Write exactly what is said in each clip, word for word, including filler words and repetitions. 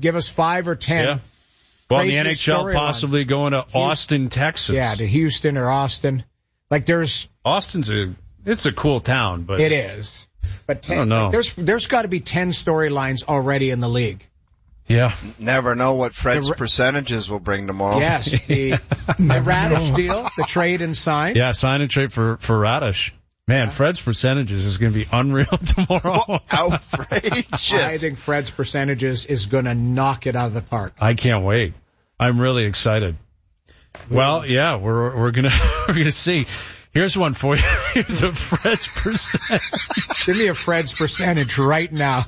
give us five or ten. Yeah. Well, the crazy N H L possibly line. going to Houston, Austin, Texas. Yeah, to Houston or Austin. Like there's Austin's a it's a cool town, but it is. But ten, I don't know. There's there's got to be ten storylines already in the league. Yeah. Never know what Fred's The, percentages will bring tomorrow. Yes, the, the Radish deal, the trade and sign. Yeah, sign and trade for for Radish. Man, Fred's percentages is going to be unreal tomorrow. Outrageous. I think Fred's percentages is going to knock it out of the park. I can't wait. I'm really excited. Well, yeah, we're we're gonna we're gonna see. Here's one for you. Here's a Fred's percentage. Give me a Fred's percentage right now.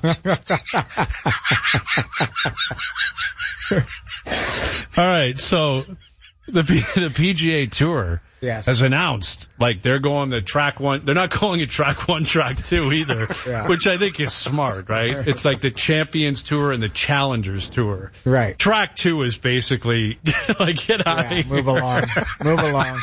All right, so the the P G A Tour yes. has announced, like, they're going to track one. They're not calling it track one, track two either, yeah. which I think is smart, right? It's like the Champions Tour and the Challengers Tour. Right. Track two is basically, like, get out yeah, of here. Move along. Move along.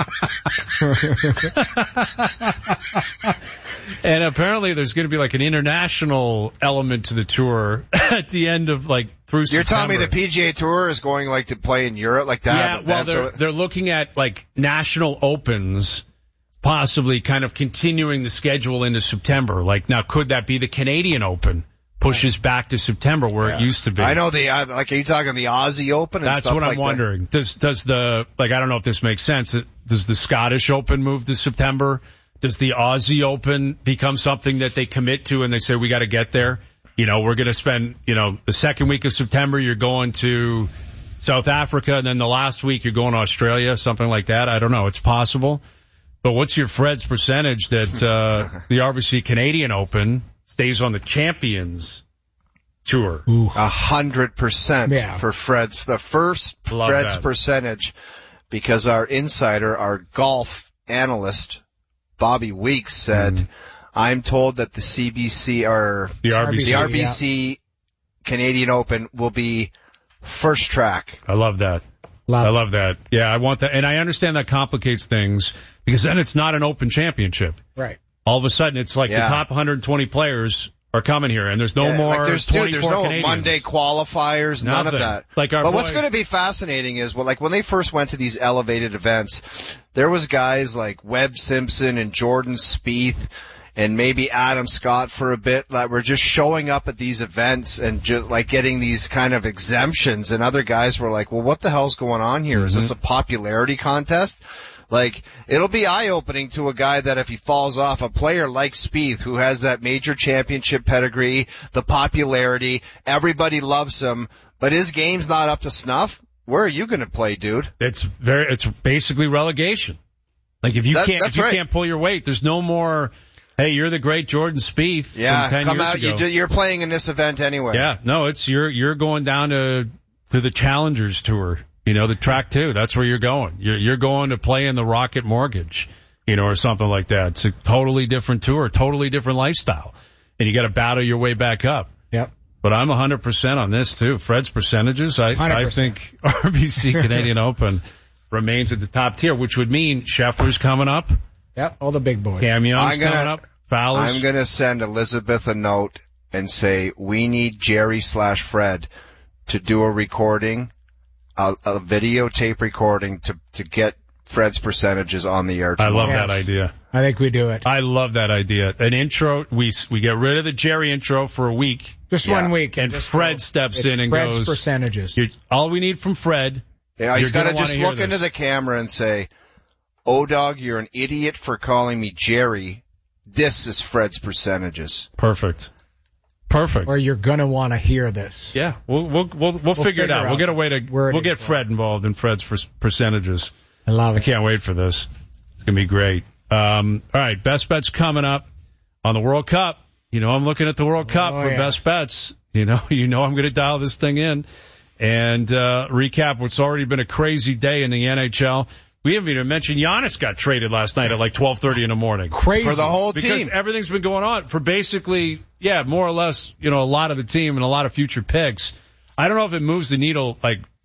And apparently there's going to be, like, an international element to the tour at the end of, like, through You're September. telling me the P G A Tour is going, like, to play in Europe, like that? Yeah, well, they're, so they're looking at, like, national opens, possibly kind of continuing the schedule into September. Like, now, could that be the Canadian Open pushes back to September where yeah. it used to be? I know the, uh, like, are you talking the Aussie Open and That's stuff what I'm like wondering. That? Does, does the, like, I don't know if this makes sense. Does the Scottish Open move to September? Does the Aussie Open become something that they commit to and they say, we got to get there? You know, we're going to spend, you know, the second week of September, you're going to South Africa, and then the last week you're going to Australia, something like that. I don't know. It's possible. But what's your Fred's percentage that uh the R B C Canadian Open stays on the Champions Tour? A hundred percent Yeah. for Fred's, the first Love Fred's that. percentage, because our insider, our golf analyst, Bobby Weeks, said, Mm. I'm told that the C B C or The R B C. the R B C Canadian Open will be first track. I love that. Love I love that. Yeah, I want that. And I understand that complicates things because then it's not an open championship. Right. All of a sudden it's like Yeah. the top one hundred twenty players are coming here and there's no Yeah, more like there's, dude, there's twenty-four no Canadians. Monday qualifiers, none of Nothing. that. Like our but what's boy- going to be fascinating is, well, like when they first went to these elevated events, there was guys like Webb Simpson and Jordan Spieth and maybe Adam Scott for a bit that were just showing up at these events and just like getting these kind of exemptions, and other guys were like, well, what the hell's going on here? Mm-hmm. Is this a popularity contest? Like, it'll be eye-opening to a guy that if he falls off, a player like Spieth, who has that major championship pedigree, the popularity, everybody loves him, but his game's not up to snuff. Where are you going to play, dude? It's very, it's basically relegation. Like if you That- can't, that's if you right. can't pull your weight, there's no more, hey, you're the great Jordan Spieth Yeah, from ten come years out. ago. You do, you're playing in this event anyway. Yeah, no, it's, you're, you're going down to, to the Challengers Tour. You know, the track two, that's where you're going. You're, you're going to play in the Rocket Mortgage, you know, or something like that. It's a totally different tour, totally different lifestyle. And you got to battle your way back up. Yep. But I'm one hundred percent on this too. Fred's percentages, I, I think R B C Canadian Open remains at the top tier, which would mean Scheffler's coming up. Yep, all the big boys. Cam Young's I'm gonna- coming up. Fowler's. I'm going to send Elizabeth a note and say, we need Jerry slash Fred to do a recording, a, a videotape recording to, to get Fred's percentages on the air I tomorrow. love Yes. that idea. I think we do it. I love that idea. An intro, we we get rid of the Jerry intro for a week, Just Yeah. one week. and just Fred go. steps It's in and Fred's goes, percentages. You're, all we need from Fred, Yeah, he's You're got to gonna just wanna look hear into this. the camera and say, oh, dog, you're an idiot for calling me Jerry. This is Fred's percentages. perfect. Perfect. Or you're gonna want to hear this. Yeah, we'll we'll we'll, we'll, figure, it figure out. out We'll get a way to where it we'll is get Fred involved in Fred's per- percentages. I love I it. can't wait for this. It's gonna be great. Um, all right, best bets coming up on the World Cup. You know, I'm looking at the World Cup Oh, for yeah. best bets. You know, you know, I'm gonna dial this thing in and uh recap what's already been a crazy day in the N H L. We haven't even mentioned Giannis got traded last night at like twelve thirty in the morning. Crazy. For the whole Because team. everything's been going on for basically, yeah, more or less, you know, a lot of the team and a lot of future picks. I don't know if it moves the needle, like,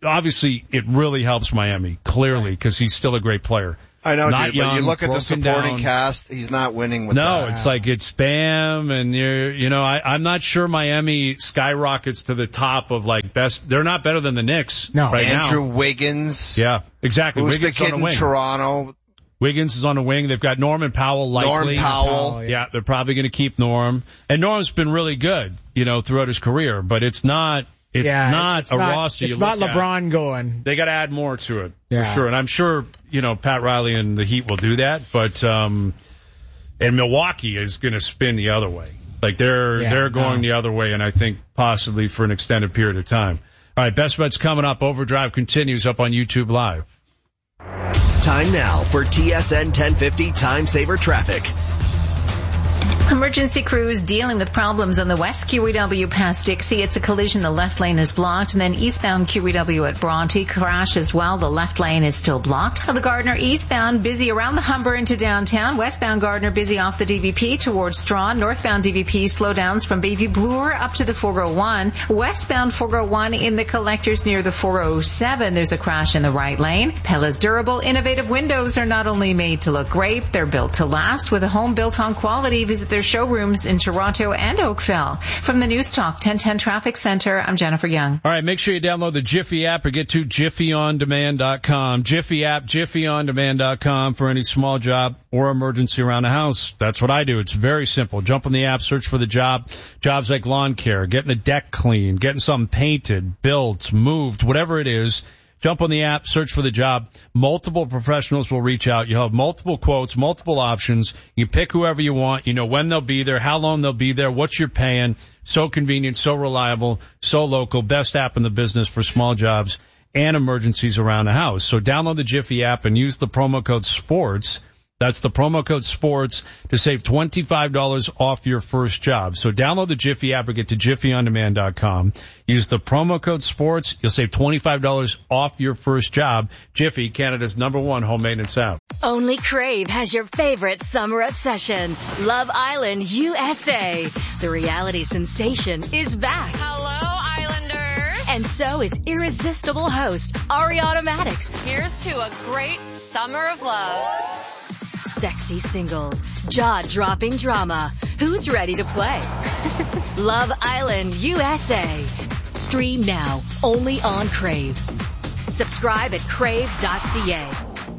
obviously it really helps Miami, clearly, because he's still a great player. I know, not dude, young, but you look at the supporting down. cast, he's not winning with no, that. it's like it's Bam, and you're, you know, I, I'm not sure Miami skyrockets to the top of like best. They're not better than the Knicks no. right Andrew now. Wiggins. Yeah, exactly. Who's Wiggins the kid on in the wing. Toronto? Wiggins is on the wing. They've got Norman Powell likely. Norm Powell. Yeah, they're probably going to keep Norm. And Norm's been really good, you know, throughout his career, but it's not, it's yeah, not it's a not, roster It's you not look LeBron at. going. They got to add more to it, yeah. for sure. And I'm sure, you know, Pat Riley and the Heat will do that, but, um, and Milwaukee is going to spin the other way. Like they're, yeah, they're going no. the other way, and I think possibly for an extended period of time. All right, Best Bets coming up. Overdrive continues up on YouTube Live. Time now for T S N ten fifty Time Saver Traffic. Emergency crews dealing with problems on the west Q E W past Dixie. It's a collision. The left lane is blocked. And then eastbound Q E W at Bronte. Crash as well. The left lane is still blocked. The Gardner eastbound busy around the Humber into downtown. Westbound Gardner busy off the D V P towards Strawn. Northbound D V P slowdowns from Bayview Bloor up to the four oh one. Westbound four oh one in the collectors near the four oh seven. There's a crash in the right lane. Pella's durable, innovative windows are not only made to look great, they're built to last. With a home built on quality, visit their showrooms in Toronto and Oakville. From the News Talk ten ten Traffic Center, I'm Jennifer Young. All right, make sure you download the Jiffy app or get to jiffy on demand dot com. Jiffy app, jiffy on demand dot com for any small job or emergency around the house. That's what I do. It's very simple. Jump on the app, search for the job. Jobs like lawn care, getting the deck cleaned, getting something painted, built, moved, whatever it is. Jump on the app, search for the job. Multiple professionals will reach out. You'll have multiple quotes, multiple options. You pick whoever you want. You know when they'll be there, how long they'll be there, what you're paying. So convenient, so reliable, so local. Best app in the business for small jobs and emergencies around the house. So download the Jiffy app and use the promo code SPORTS. That's the promo code SPORTS to save twenty-five dollars off your first job. So download the Jiffy app or get to jiffy on demand dot com. Use the promo code SPORTS. You'll save twenty-five dollars off your first job. Jiffy, Canada's number one home maintenance app. Only Crave has your favorite summer obsession. Love Island U S A. The reality sensation is back. Hello, Islanders. And so is irresistible host Ariana Maddox. Here's to a great summer of love. Sexy singles, jaw-dropping drama. Who's ready to play? Love Island U S A. Stream now, only on Crave. Subscribe at crave dot c a.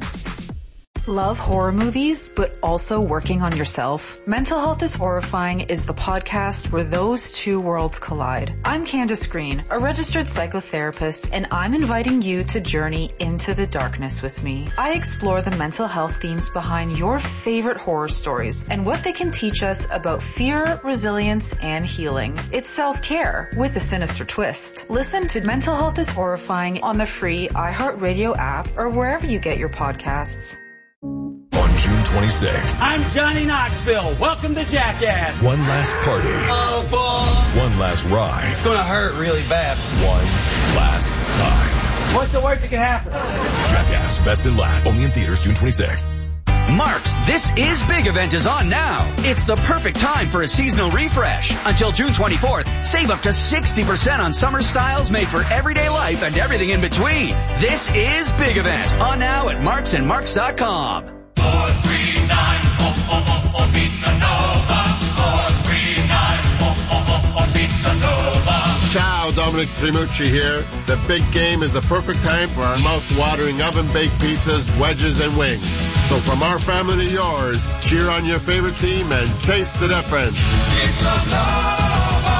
Love horror movies, but also working on yourself? Mental Health is Horrifying is the podcast where those two worlds collide. I'm Candace Green, a registered psychotherapist, and I'm inviting you to journey into the darkness with me. I explore the mental health themes behind your favorite horror stories and what they can teach us about fear, resilience, and healing. It's self-care with a sinister twist. Listen to Mental Health is Horrifying on the free iHeartRadio app or wherever you get your podcasts. On June twenty-sixth. I'm Johnny Knoxville. Welcome to Jackass. One last party. Oh, boy. One last ride. It's going to hurt really bad. One last time. What's the worst that can happen? Jackass, best and last. Only in theaters June twenty-sixth. Mark's This Is Big event is on now. It's the perfect time for a seasonal refresh. Until June twenty-fourth, save up to sixty percent on summer styles made for everyday life and everything in between. This Is Big event on now at marks and marks dot com. four three nine, oh, oh, oh, oh, Pizza Nova. four three nine, oh, oh, oh, oh, Pizza Nova. Ciao, Dominic Primucci here. The big game is the perfect time for our mouth-watering oven-baked pizzas, wedges, and wings. So from our family to yours, cheer on your favorite team and taste the difference. Pizza Nova.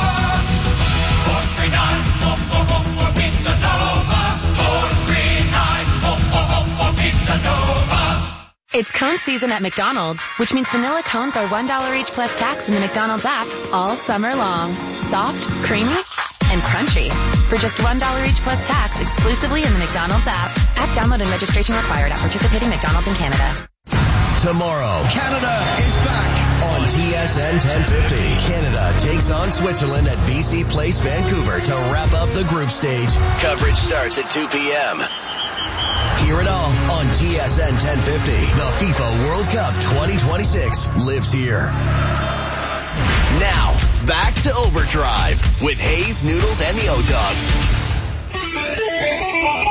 four three nine, oh, oh, oh, oh, Pizza Nova. four three nine, oh, oh, oh, oh, Pizza Nova. It's cone season at McDonald's, which means vanilla cones are one dollar each plus tax in the McDonald's app all summer long. Soft, creamy, and crunchy. For just one dollar each plus tax exclusively in the McDonald's app. App download and registration required at participating McDonald's in Canada. Tomorrow, Canada is back on T S N ten fifty. Canada takes on Switzerland at B C Place, Vancouver to wrap up the group stage. Coverage starts at two p.m. Hear it all on T S N ten fifty. The FIFA World Cup twenty twenty-six lives here. Now, back to Overdrive with Hayes, Noodles, and the O-Dog.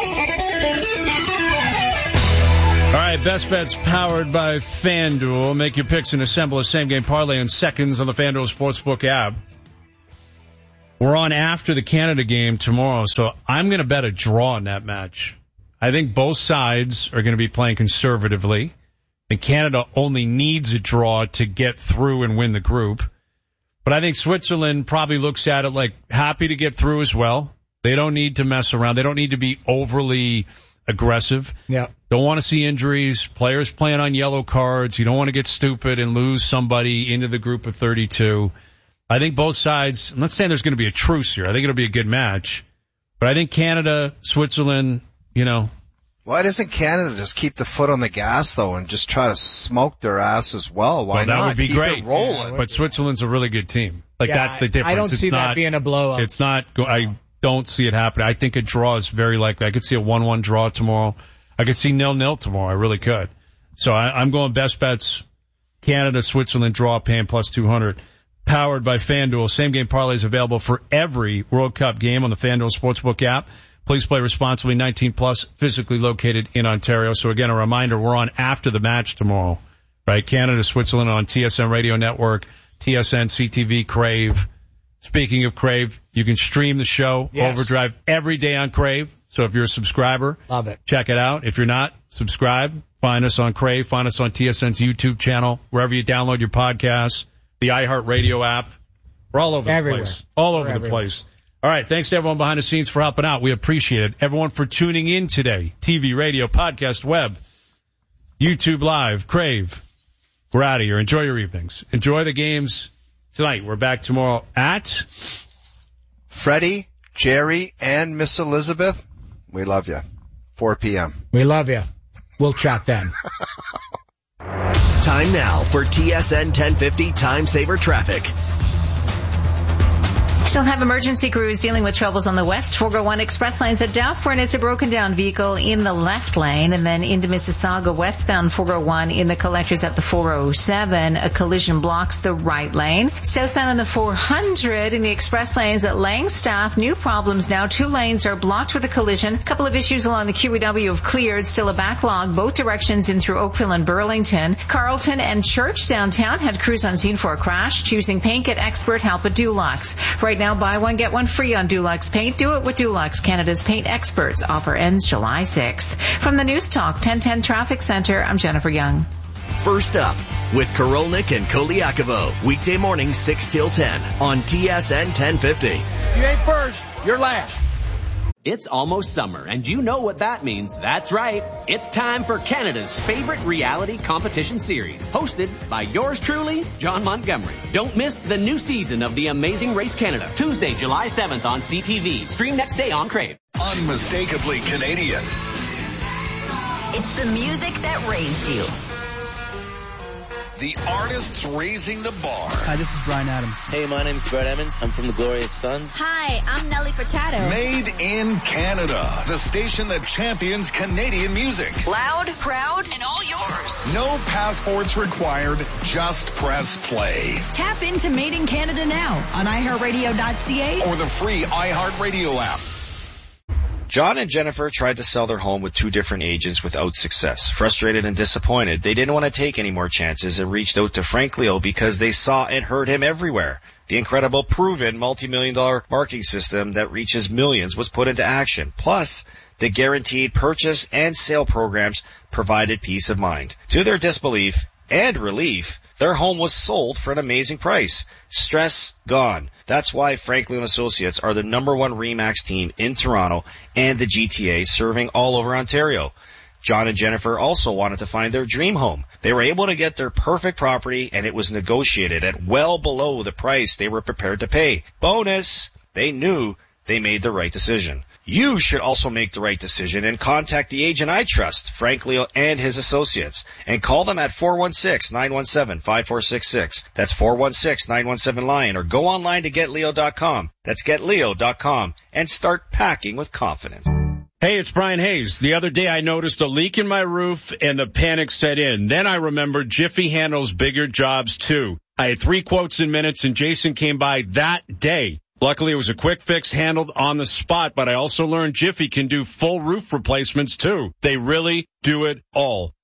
right, Best Bets powered by FanDuel. Make your picks and assemble a same-game parlay in seconds on the FanDuel Sportsbook app. We're on after the Canada game tomorrow, so I'm going to bet a draw in that match. I think both sides are going to be playing conservatively, and Canada only needs a draw to get through and win the group. But I think Switzerland probably looks at it like happy to get through as well. They don't need to mess around. They don't need to be overly aggressive. Yeah. Don't want to see injuries, players playing on yellow cards. You don't want to get stupid and lose somebody into the group of thirty-two. I think both sides, I'm not saying there's going to be a truce here. I think it'll be a good match. But I think Canada, Switzerland, you know. Why doesn't Canada just keep the foot on the gas, though, and just try to smoke their ass as well? Why well, that not? would be keep great. It rolling. Yeah, but Switzerland's a really good team. Like, yeah, that's the difference. I don't it's see not, that being a blowout. It's not, I don't see it happening. I think a draw is very likely. I could see a one one draw tomorrow. I could see nil-nil tomorrow. I really could. So I, I'm going best bets, Canada, Switzerland draw, paying plus two hundred. Powered by FanDuel. Same game parlays available for every World Cup game on the FanDuel Sportsbook app. Please play responsibly, nineteen plus, physically located in Ontario. So again, a reminder, we're on after the match tomorrow, right? Canada, Switzerland on T S N Radio Network, T S N, C T V, Crave. Speaking of Crave, you can stream the show, yes. Overdrive, every day on Crave. So if you're a subscriber, love it. Check it out. If you're not, subscribe. Find us on Crave. Find us on T S N's YouTube channel, wherever you download your podcasts, the iHeartRadio app. We're all over everywhere. the place. All over We're the everywhere. place. All right. Thanks to everyone behind the scenes for helping out. We appreciate it. Everyone for tuning in today. T V, radio, podcast, web, YouTube Live, Crave. We're out of here. Enjoy your evenings. Enjoy the games tonight. We're back tomorrow at Freddie, Jerry, and Miss Elizabeth. We love you. four p.m. We love you. We'll chat then. Time now for T S N ten fifty Time Saver Traffic. Still have emergency crews dealing with troubles on the West four oh one Express lanes at Dufferin, and it's a broken down vehicle in the left lane, and then into Mississauga westbound four oh one in the collectors at the four oh seven. A collision blocks the right lane. Southbound on the four hundred in the express lanes at Langstaff, new problems now. Two lanes are blocked with a collision. A couple of issues along the Q E W have cleared. Still a backlog both directions in through Oakville and Burlington. Carlton and Church downtown had crews on scene for a crash. Choosing paint, get expert help at Dulux. Right now, buy one, get one free on Dulux paint. Do it with Dulux, Canada's paint experts. Offer ends July sixth. From the News Talk ten ten Traffic Center, I'm Jennifer Young. First up, with Korolnik and Koliakovo, weekday mornings six till ten on T S N ten fifty. You ain't first, you're last. It's almost summer, and you know what that means. That's right. It's time for Canada's favorite reality competition series, hosted by yours truly, John Montgomery. Don't miss the new season of The Amazing Race Canada, Tuesday, July seventh on C T V. Stream next day on Crave. Unmistakably Canadian. It's the music that raised you. The artists raising the bar. Hi, this is Brian Adams. Hey, my name's Brett Emmons. I'm from the Glorious Sons. Hi, I'm Nelly Furtado. Made in Canada. The station that champions Canadian music. Loud, proud, and all yours. No passports required. Just press play. Tap into Made in Canada now on i heart radio dot c a or the free iHeartRadio app. John and Jennifer tried to sell their home with two different agents without success. Frustrated and disappointed, they didn't want to take any more chances and reached out to Frank Leo because they saw and heard him everywhere. The incredible, proven, multi-million dollar marketing system that reaches millions was put into action. Plus, the guaranteed purchase and sale programs provided peace of mind. To their disbelief and relief, their home was sold for an amazing price. Stress gone. That's why Franklin Associates are the number one RE/MAX team in Toronto and the G T A, serving all over Ontario. John and Jennifer also wanted to find their dream home. They were able to get their perfect property, and it was negotiated at well below the price they were prepared to pay. Bonus! They knew they made the right decision. You should also make the right decision and contact the agent I trust, Frank Leo and his associates, and call them at four one six, nine one seven, five four six six. That's four one six, nine one seven, LION, or go online to get leo dot com. That's get leo dot com, and start packing with confidence. Hey, it's Brian Hayes. The other day I noticed a leak in my roof and the panic set in. Then I remembered Jiffy handles bigger jobs too. I had three quotes in minutes and Jason came by that day. Luckily, it was a quick fix handled on the spot, but I also learned Jiffy can do full roof replacements too. They really do it all.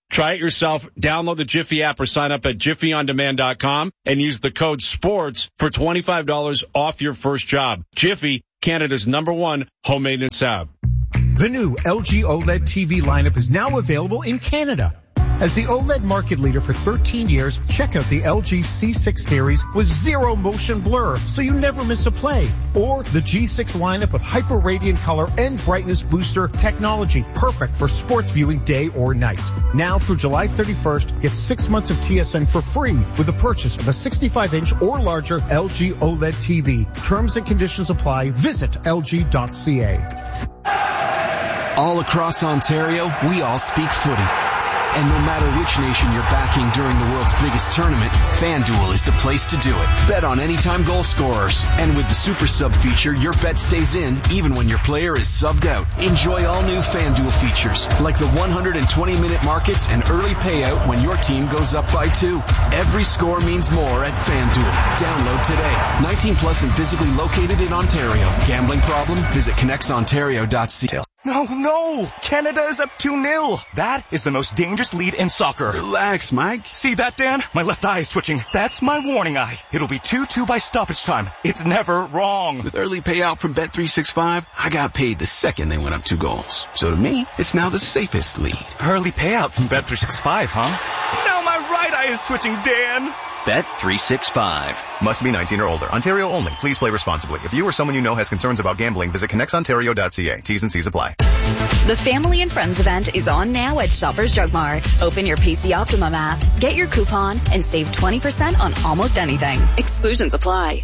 Try it yourself. Download the Jiffy app or sign up at jiffy on demand dot com and use the code SPORTS for twenty-five dollars off your first job. Jiffy, Canada's number one home maintenance app. The new L G OLED T V lineup is now available in Canada. As the OLED market leader for thirteen years, check out the L G C six series with zero motion blur, so you never miss a play. Or the G six lineup with hyper radiant color and brightness booster technology, perfect for sports viewing day or night. Now through July thirty-first, get six months of T S N for free with the purchase of a sixty-five inch or larger L G OLED T V. Terms and conditions apply. Visit L G dot C A. All across Ontario, we all speak footy. And no matter which nation you're backing during the world's biggest tournament, FanDuel is the place to do it. Bet on anytime goal scorers. And with the Super Sub feature, your bet stays in even when your player is subbed out. Enjoy all new FanDuel features, like the one hundred twenty minute markets and early payout when your team goes up by two. Every score means more at FanDuel. Download today. nineteen plus and physically located in Ontario. Gambling problem? Visit connects ontario dot c a. No, no! Canada is up two nil. That is the most dangerous lead in soccer. Relax, Mike. See that, Dan? My left eye is twitching. That's my warning eye. It'll be two two by stoppage time. It's never wrong. With early payout from Bet three sixty-five, I got paid the second they went up two goals. So to me, it's now the safest lead. Early payout from Bet three sixty-five, huh? Now my right eye is twitching, Dan. Bet three sixty-five. Must be nineteen or older. Ontario only. Please play responsibly. If you or someone you know has concerns about gambling, visit connects ontario dot c a. T's and C's apply. The Family and Friends event is on now at Shoppers Drug Mart. Open your P C Optimum app, get your coupon, and save twenty percent on almost anything. Exclusions apply.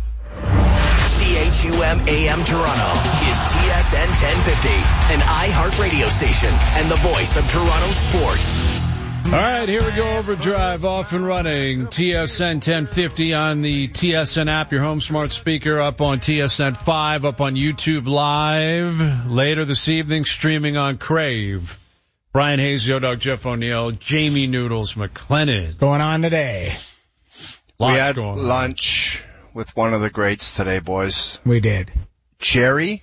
C H U M A M Toronto is T S N ten fifty, an iHeart radio station and the voice of Toronto sports. All right, here we go. Overdrive off and running. T S N ten fifty on the T S N app, your home smart speaker, up on T S N five, up on YouTube Live. Later this evening, streaming on Crave. Brian Hayes, Yo-Dog, Jeff O'Neill, Jamie Noodles McLennan. Going on today. Lots we had lunch with one of the greats today, boys. We did. Jerry?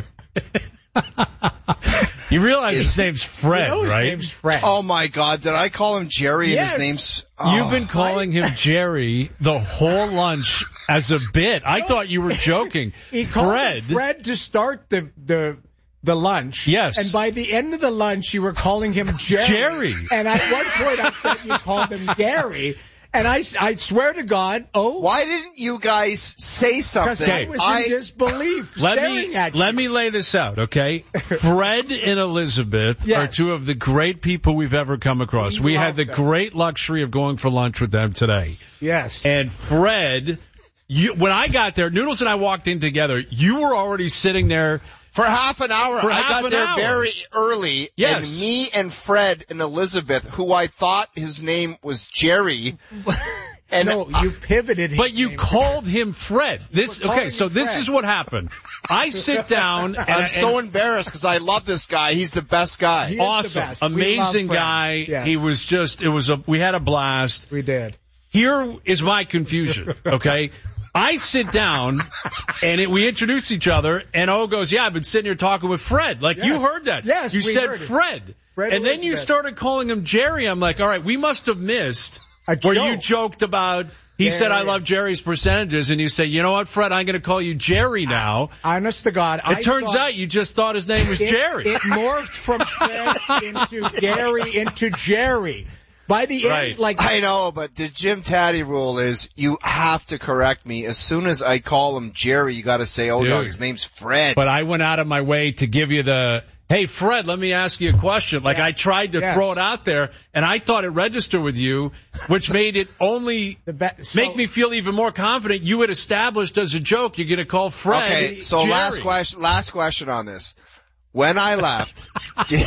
You realize Is, his name's Fred, you know his right? name's Fred. Oh my God! Did I call him Jerry? Yes. And his name's. Oh. You've been calling him Jerry the whole lunch as a bit. I thought you were joking. He called Fred. him Fred to start the the the lunch. Yes. And by the end of the lunch, you were calling him Jerry. Jerry. And at one point, I thought you called him Gary. And I, I swear to God, oh. Why didn't you guys say something? Because I was in I, disbelief let staring me, at you. Let me lay this out, okay? Fred and Elizabeth yes. are two of the great people we've ever come across. We, we had the them. great luxury of going for lunch with them today. Yes. And Fred, you, when I got there, Noodles and I walked in together, you were already sitting there. For half an hour. For I half got an there hour. very early. Yes. And me and Fred and Elizabeth, who I thought his name was Jerry. And no, you pivoted his But you name. called him Fred. This okay, so this Fred. is what happened. I sit down and I'm I, so and, embarrassed because I love this guy. He's the best guy. He is awesome. the best. Amazing We love guy. Yes. He was just it was a we had a blast. We did. Here is my confusion, okay? I sit down, and it, we introduce each other, and O goes, yeah, I've been sitting here talking with Fred. Like, yes. you heard that. Yes, You we said heard it. Fred. Fred and then you Elizabeth. started calling him Jerry. I'm like, all right, we must have missed A where joke. you joked about, he Jerry. said, I love Jerry's percentages, and you say, you know what, Fred, I'm going to call you Jerry now. Honest to God. It I turns saw, out you just thought his name was it, Jerry. It morphed from Fred into Gary into Jerry. By the Right. end, like I know, but the Jim Taddy rule is you have to correct me. As soon as I call him Jerry, you got to say, oh, Dude. dog, his name's Fred. But I went out of my way to give you the, hey, Fred, let me ask you a question. Like, Yeah. I tried to Yeah. throw it out there, and I thought it registered with you, which made it only the be- so, make me feel even more confident you had established as a joke you're going to call Fred Okay, so Jerry. last question, last question on this. When I left, did,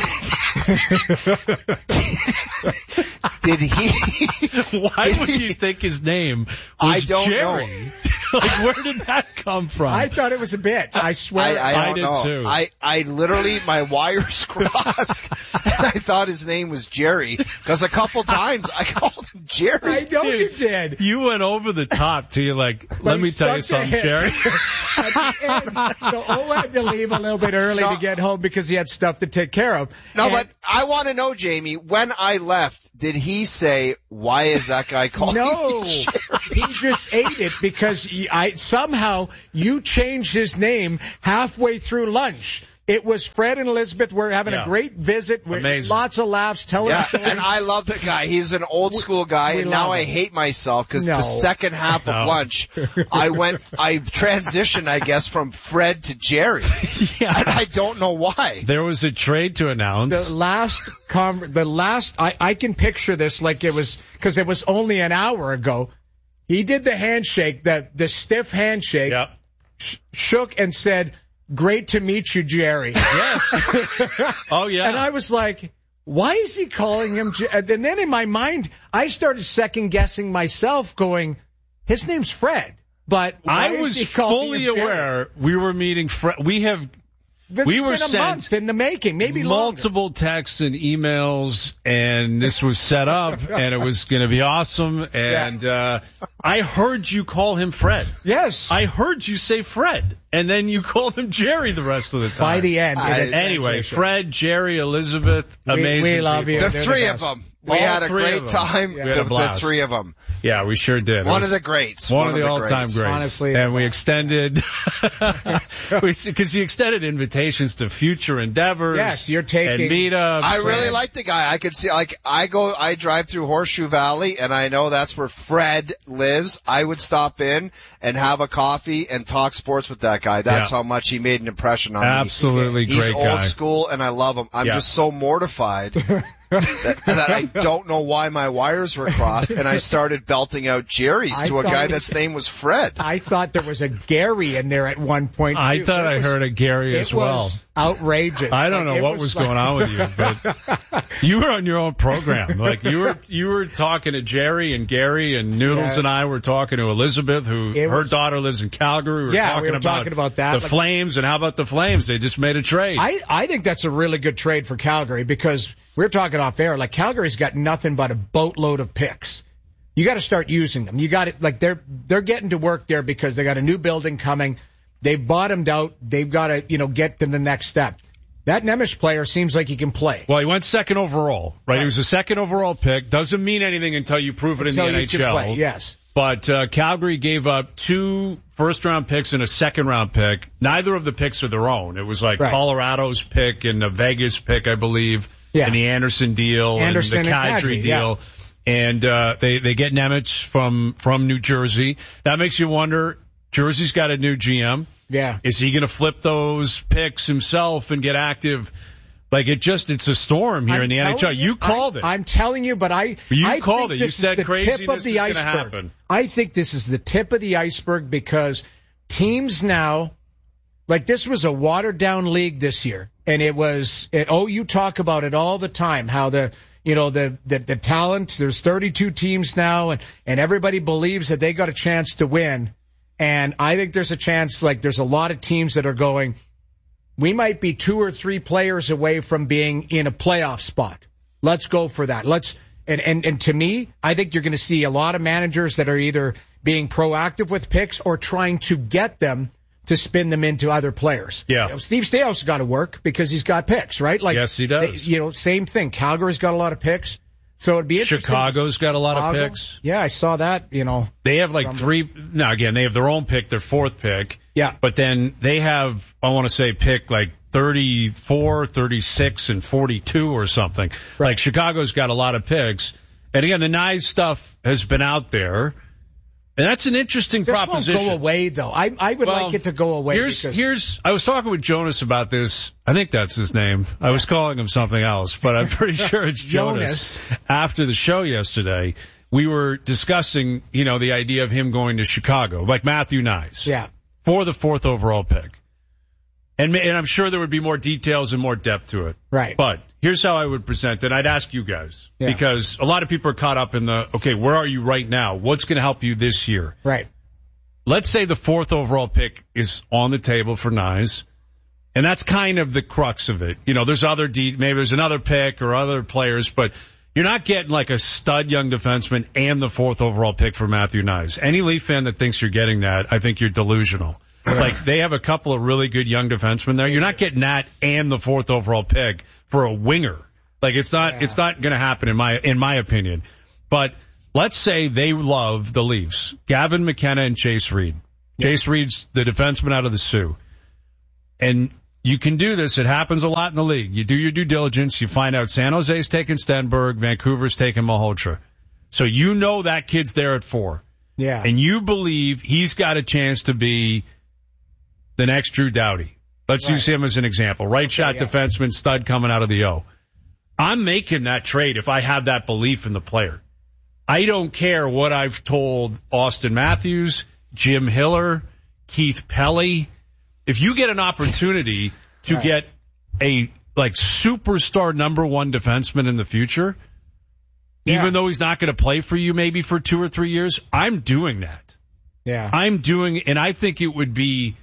did he? Why did would he, you think his name was I don't Jerry? know. Like, where did that come from? I thought it was a bit. I swear. I, I, I don't did know. too. I, I literally, my wires crossed, and I thought his name was Jerry, because a couple times I called him Jerry. I know Dude, you did. You went over the top to you like, But let he me tell you stuck to something, him. Jerry. At the end, so O had to leave a little bit early No. to get home because he had stuff to take care of. No, And- but I want to know, Jamie, when I left, did he say, why is that guy calling No, me he just ate it because he, I somehow you changed his name halfway through lunch. It was Fred and Elizabeth were having Yeah. a great visit with Amazing. lots of laughs, telling Yeah, stories. and I love the guy. He's an old school guy, we and now love I him. hate myself because No. the second half No. of lunch, I went, I transitioned, I guess, from Fred to Jerry. Yeah. And I don't know why. There was a trade to announce. The last, con- the last, I, I can picture this like it was, because it was only an hour ago. He did the handshake, the, the stiff handshake, Yep. sh- shook and said, great to meet you, Jerry. Yes. Oh, yeah. And I was like, why is he calling him? Jer-? And then in my mind, I started second guessing myself going, his name's Fred. But why I is was he calling fully him Jerry? aware we were meeting Fred. We have It's we were been a sent month in the making, maybe longer. multiple texts and emails, and this was set up, and it was going to be awesome. And uh I heard you call him Fred. Yes. I heard you say Fred, and then you called him Jerry the rest of the time. By the end. I- it- Anyway, transition. Fred, Jerry, Elizabeth, We- amazing we love people. you. The They're three the of best. them. We All had a three great of them. time. We had a the, the blast. three of them. Yeah, we sure did. It One was of the greats. One, of the, the all-time greats. greats. Honestly, and we yeah. extended, because you extended invitations to future endeavors. Yes, you're taking- and meetups. I really and- like the guy. I could see, like, I go, I drive through Horseshoe Valley, and I know that's where Fred lives. I would stop in and have a coffee and talk sports with that guy. That's Yeah. how much he made an impression on me. Absolutely He's great old guy. school, and I love him. I'm Yeah. just so mortified that, that I don't know why my wires were crossed, and I started belting out Jerry's I to a thought guy it- that's name was Fred. I thought there was a Gary in there at one point. I too. thought It I was- heard a Gary it as well. was outrageous. I don't Like, know it what was like- going on with you, but you were on your own program. Like you were, you were talking to Jerry and Gary, and Noodles Yeah. and I were talking to Elizabeth, who It her was- daughter lives in Calgary. We were Yeah, talking we were about talking about that. the Like- Flames, and how about the Flames? They just made a trade. I, I think that's a really good trade for Calgary because we're talking off air. Like Calgary's got nothing but a boatload of picks. You got to start using them. You got it. Like they're they're getting to work there because they got a new building coming. They've bottomed out. They've got to you know get to the next step. That Nemish player seems like he can play. Well, he went second overall, right? Right. He was a second overall pick. Doesn't mean anything until you prove it Until in the you N can H L. play, yes. But uh, Calgary gave up two first-round picks and a second-round pick. Neither of the picks are their own. It was like Right. Colorado's pick and a Vegas pick, I believe, Yeah. and the Anderson deal Anderson and the and Kadri Kadri, deal. And uh, they they get Nemec from from New Jersey. That makes you wonder. Jersey's got a new G M. Yeah. Is he going to flip those picks himself and get active? Like it just, it's a storm here I'm in the N H L. telling You called I, it. I'm telling you, but I You I called think it. You this said is the craziness tip of the is gonna iceberg. happen. I think this is the tip of the iceberg because teams now, like this was a watered down league this year, and it was. It, oh, you talk about it all the time. How the you know the the, the talent. There's thirty-two teams now, and and everybody believes that they got a chance to win. And I think there's a chance. Like there's a lot of teams that are going. We might be two or three players away from being in a playoff spot. Let's go for that. Let's and and and to me, I think you're going to see a lot of managers that are either being proactive with picks or trying to get them to spin them into other players. Yeah. You know, Steve Staios got to work because he's got picks, right? Like Yes, he does. they- you know, same thing. Calgary's got a lot of picks, so it'd be interesting. Chicago's got a lot Chicago, of picks. Yeah, I saw that. You know, They have like From- three. Now again, they have their own pick, their fourth pick. Yeah. But then they have, I want to say, pick like thirty-four, thirty-six, and forty-two or something. Right. Like Chicago's got a lot of picks. And again, the nice stuff has been out there. And that's an interesting this proposition. won't go away though. I I would Well, like it to go away. Here's, because here's, I was talking with Jonas about this. I think that's his name. I was calling him something else, but I'm pretty sure it's Jonas. Jonas. After the show yesterday, we were discussing, you know, the idea of him going to Chicago, like Matthew Nyes. Yeah. For the fourth overall pick. And, ma- and I'm sure there would be more details and more depth to it. Right. But here's how I would present it. I'd ask you guys. Yeah. Because a lot of people are caught up in the, okay, where are you right now? What's going to help you this year? Right. let's say the fourth overall pick is on the table for Nyes, and that's kind of the crux of it. You know, there's other de- maybe there's another pick or other players, but you're not getting like a stud young defenseman and the fourth overall pick for Matthew Nyes. Any Leaf fan that thinks you're getting that, I think you're delusional. Like, they have a couple of really good young defensemen there. You're not getting that and the fourth overall pick for a winger. Like, it's not, yeah. it's not going to happen in my, in my opinion. But let's say they love the Leafs. Gavin McKenna and Chase Reed. Yeah. Chase Reed's the defenseman out of the Sioux. And you can do this. It happens a lot in the league. You do your due diligence. You find out San Jose's taking Stenberg. Vancouver's taking Malhotra. So you know that kid's there at four. Yeah. And you believe he's got a chance to be the next Drew Doughty. Let's right. use him as an example. Right okay, shot yeah. defenseman, stud coming out of the O. I'm making that trade if I have that belief in the player. I don't care what I've told Austin Matthews, Jim Hiller, Keith Pelly. If you get an opportunity to right. get a like superstar number one defenseman in the future, yeah. even though he's not going to play for you maybe for two or three years, I'm doing that. Yeah. I'm doing, and I think it would be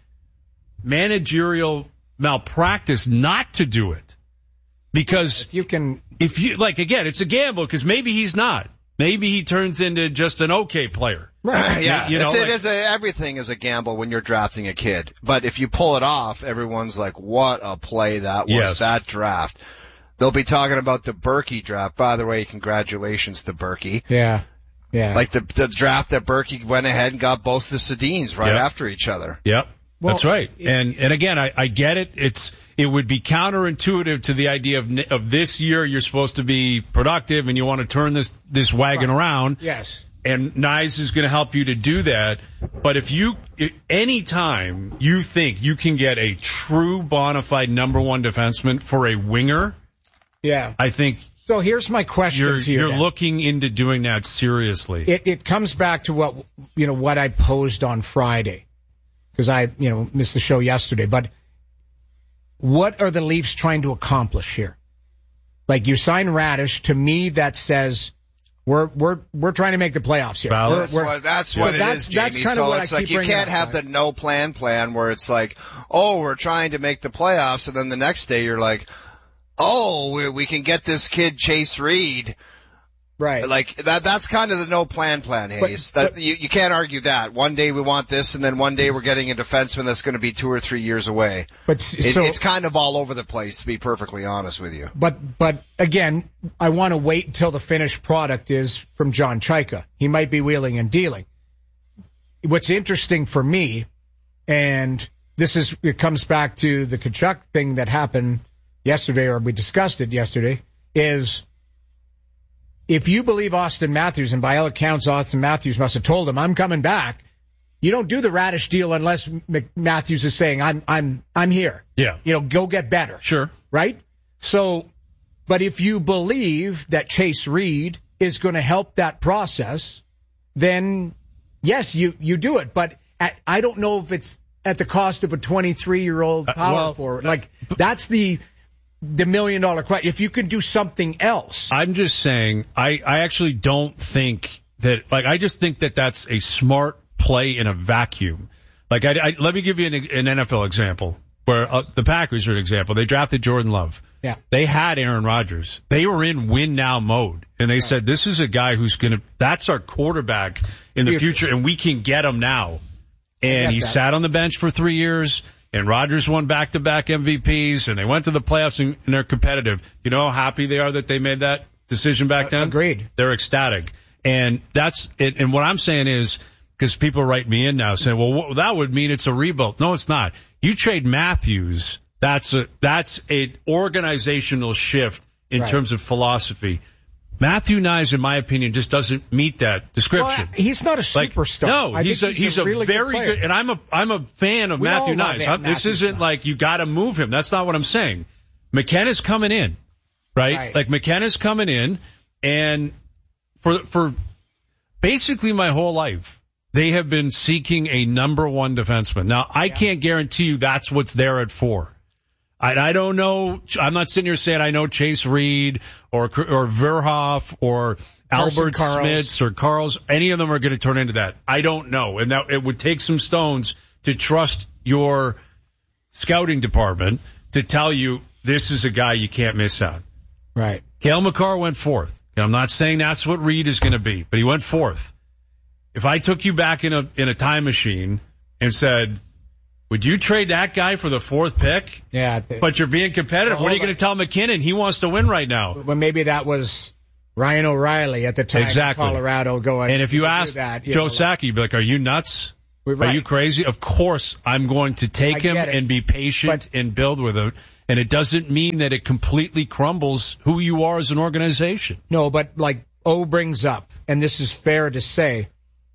managerial malpractice not to do it. Because if you can, if you, like, again, it's a gamble because maybe he's not. Maybe he turns into just an okay player. Right. Yeah, you know, it's, like, it is a, everything is a gamble when you're drafting a kid. But if you pull it off, everyone's like, what a play that was, yes. that draft. They'll be talking about the Berkey draft. By the way, congratulations to Berkey. Yeah. Yeah. Like the, the draft that Berkey went ahead and got both the Sedins right yep. after each other. Yep. Well, That's right. It, and, and again, I, I get it. It's, it would be counterintuitive to the idea of, of this year you're supposed to be productive and you want to turn this, this wagon right. around. Yes. And Nyes is going to help you to do that. But if you, any time you think you can get a true bona fide number one defenseman for a winger, yeah, I think. So here's my question you're, to you. You're then. looking into doing that seriously. It, it comes back to what, you know, what I posed on Friday. Because I, you know, missed the show yesterday. But what are the Leafs trying to accomplish here? Like, you sign Radish, to me that says we're we're we're trying to make the playoffs here. We're, that's we're, what, that's what it that's, is, Jamie. That's kind so of what it's I like keep you bringing can't up, have right? the no plan plan where it's like, oh, we're trying to make the playoffs, and then the next day you're like, oh, we, we can get this kid Chase Reed. Right. Like, that, that's kind of the no plan plan, Hayes. But, but, that, you, you can't argue that. One day we want this, and then one day we're getting a defenseman that's going to be two or three years away. But it, so, it's kind of all over the place, to be perfectly honest with you. But, but again, I want to wait until the finished product is from John Chaika. He might be wheeling and dealing. What's interesting for me, and this is, it comes back to the Tkachuk thing that happened yesterday, or we discussed it yesterday, is if you believe Austin Matthews, and by all accounts, Austin Matthews must have told him, I'm coming back, you don't do the Radish deal unless Matthews is saying, I'm, I'm, I'm here. Yeah. You know, go get better. Sure. Right? So, but if you believe that Chase Reed is going to help that process, then yes, you, you do it. But at, I don't know if it's at the cost of a twenty-three year old power uh, well, forward. Like, that's the, the million dollar question. If you can do something else. I'm just saying, I, I actually don't think that, like, I just think that that's a smart play in a vacuum. Like, I, I let me give you an, an N F L example where uh, the Packers are an example. They drafted Jordan Love. Yeah. They had Aaron Rodgers. They were in win now mode. And they right. said, this is a guy who's going to, that's our quarterback in the future, and we can get him now. And he that. sat on the bench for three years. And Rodgers won back-to-back M V Ps, and they went to the playoffs, and, and they're competitive. You know how happy they are that they made that decision back then? Agreed. They're ecstatic. And that's it. And what I'm saying is, because people write me in now saying, well, what, that would mean it's a rebuild. No, it's not. You trade Matthews, that's a, that's an organizational shift in right. terms of philosophy. Matthew Nyes, in my opinion, just doesn't meet that description. Well, he's not a superstar. Like, no, I he's a he's, he's a, a really very good, good, and I'm a I'm a fan of we Matthew Nyes. Nyes. This isn't like you got to move him. That's not what I'm saying. McKenna's coming in, right? right? Like McKenna's coming in, and for for basically my whole life, they have been seeking a number one defenseman. Now, I yeah. can't guarantee you that's what's there at four. I, I don't know. I'm not sitting here saying I know Chase Reed or or Verhoff or Albert Smits or Carls. Any of them are going to turn into that. I don't know. And that it would take some stones to trust your scouting department to tell you this is a guy you can't miss out. Right. Cale Makar went fourth. And I'm not saying that's what Reed is going to be, but he went fourth. If I took you back in a in a time machine and said, would you trade that guy for the fourth pick? Yeah. Th- but you're being competitive. Well, what are you going to tell McKinnon? He wants to win right now. Well, maybe that was Ryan O'Reilly at the time exactly. in Colorado going. And if you ask that, Joe know, Sakic, you'd be like, are you nuts? Right. Are you crazy? Of course I'm going to take him and be patient but, and build with him. And it doesn't mean that it completely crumbles who you are as an organization. No, but like O brings up, and this is fair to say,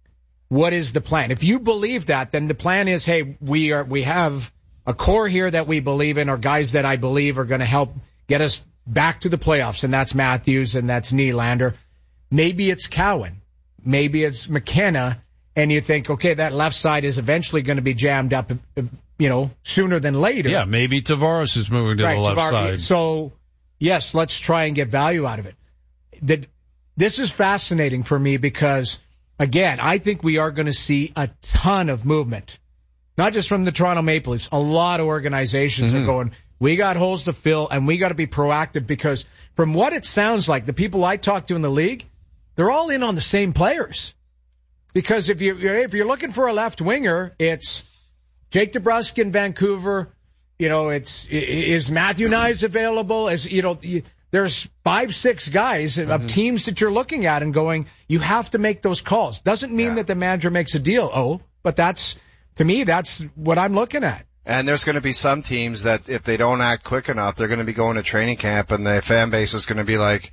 what is the plan? If you believe that, then the plan is, hey, we are we have a core here that we believe in, or guys that I believe are going to help get us back to the playoffs, and that's Matthews and that's Nylander. Maybe it's Cowan. Maybe it's McKenna, and you think, okay, that left side is eventually going to be jammed up, you know, sooner than later. Yeah, maybe Tavares is moving to right, the left Tavares. side. So, yes, let's try and get value out of it. The, this is fascinating for me because, again, I think we are going to see a ton of movement. Not just from the Toronto Maple Leafs. A lot of organizations mm-hmm. are going, we got holes to fill, and we got to be proactive because from what it sounds like, the people I talk to in the league, they're all in on the same players. Because if, you, if you're looking for a left winger, it's Jake DeBrusk in Vancouver. You know, it's is Matthew Knies available? Is you know, there's five, six guys mm-hmm. of teams that you're looking at and going, you have to make those calls. Doesn't mean yeah. that the manager makes a deal, oh, but that's, to me, that's what I'm looking at. And there's going to be some teams that if they don't act quick enough, they're going to be going to training camp and the fan base is going to be like,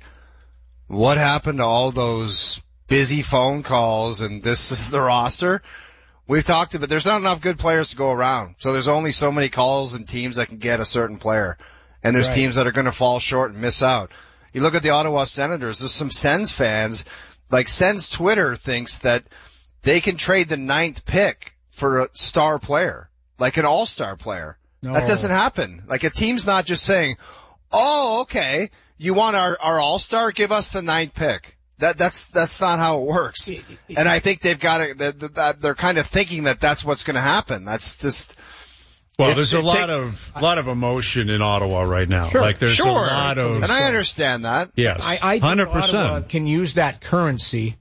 what happened to all those busy phone calls and this is the roster? We've talked about there's not enough good players to go around. So there's only so many calls and teams that can get a certain player. And there's right. teams that are going to fall short and miss out. You look at the Ottawa Senators, there's some Sens fans, like Sens Twitter thinks that they can trade the ninth pick for a star player, like an all-star player. No. That doesn't happen. Like a team's not just saying, oh, okay, you want our, our all-star? Give us the ninth pick. That, that's, that's not how it works. And I think they've got to, they're, they're kind of thinking that that's what's going to happen. That's just, well, there's a lot take, of, a lot of emotion in Ottawa right now. Sure, like there's sure. a lot of, and I understand that. Yes. I, I think one hundred percent. Ottawa can use that currency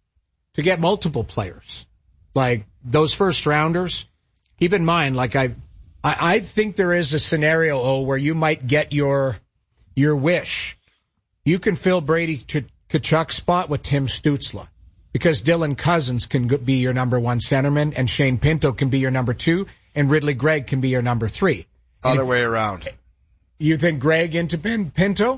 to get multiple players. Like those first rounders. Keep in mind, like I, I, I think there is a scenario, oh, where you might get your, your wish. You can fill Brady to, Kachuk's spot with Tim Stützle because Dylan Cousins can be your number one centerman and Shane Pinto can be your number two and Ridley Gregg can be your number three. Other if, way around. You think Gregg into Pin, Pinto?